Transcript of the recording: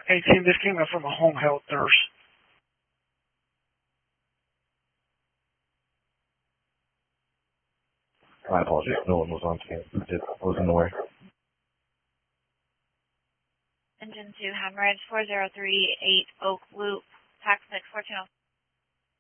Hey, team, this came in from a home health nurse. I apologize. No one was on camp. I was in the way. Engine 2, Hemorrhage 4038 Oak Loop, tax 1404.